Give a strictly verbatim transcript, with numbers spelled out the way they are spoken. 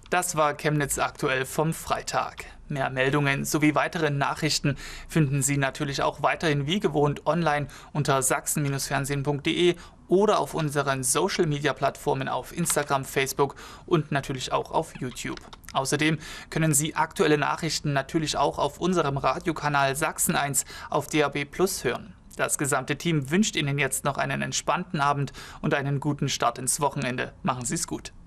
Das war Chemnitz aktuell vom Freitag. Mehr Meldungen sowie weitere Nachrichten finden Sie natürlich auch weiterhin wie gewohnt online unter sachsen Fernsehen punkt de oder auf unseren Social-Media-Plattformen auf Instagram, Facebook und natürlich auch auf YouTube. Außerdem können Sie aktuelle Nachrichten natürlich auch auf unserem Radiokanal Sachsen eins auf D A B Plus hören. Das gesamte Team wünscht Ihnen jetzt noch einen entspannten Abend und einen guten Start ins Wochenende. Machen Sie es gut.